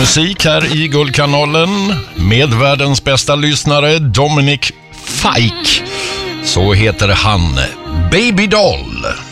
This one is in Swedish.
musik här i Guldkanalen med världens bästa lyssnare Dominic Fike. Så heter han. Baby Doll.